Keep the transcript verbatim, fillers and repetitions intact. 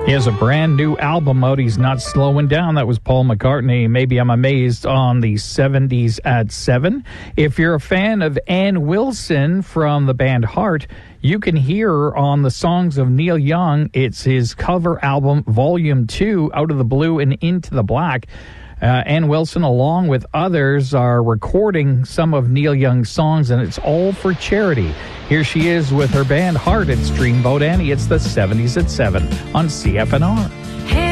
He has a brand new album out. He's not slowing down. That was Paul McCartney. Maybe I'm Amazed on the seventies at seven. If you're a fan of Ann Wilson from the band Heart, you can hear on the Songs of Neil Young. It's his cover album, Volume two, Out of the Blue and Into the Black. Uh, Ann Wilson, along with others, are recording some of Neil Young's songs, and it's all for charity. Here she is with her band Heart. It's Dreamboat Annie. It's the seventies at seven on C F N R. Hey.